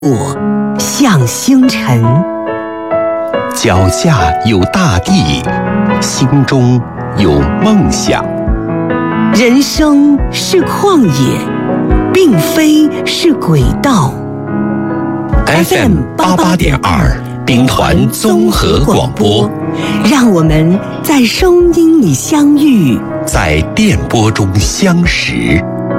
我像星辰， 脚下有大地，心中有梦想。 人生是旷野，并非是轨道。 FM 88.2兵团综合广播， 让我们在声音里相遇， 在电波中相识。